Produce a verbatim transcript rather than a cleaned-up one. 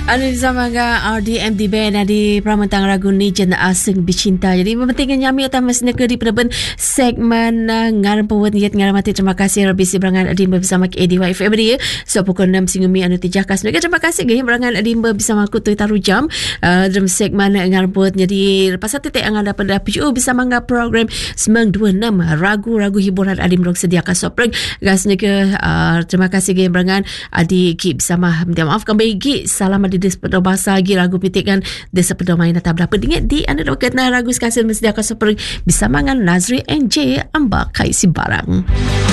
Anu sama ga R D M D band di pramantang ragu ni jana asing bicinta. Jadi mementingnya nyami utama seneka di peneban segmen uh, ngaran pawat niat ngaran mati. Terima kasih Rabi si berangan adimba bersama A D Y F M dia. So pukul enam singumi anu tijakas. Mereka terima kasih gaya berangan adimba bersama aku tu taruh jam uh, dalam segmen ngaran pawat. Jadi lepas satu tak angan dapat P U bersama ngah program sembilan dua enam ragu-ragu hiburan adim dok sediakan sopreng. Gas neka uh, terima kasih gaya berangan adik Ki bersama minta maaf kembali Ki salam di sepedo bahasa lagi ragu pitikan di sepedo main atau berapa dingin di anda doket na ragu sekasih mesti akan seperti bisa mangan Nazri N J Amba Kai si barang.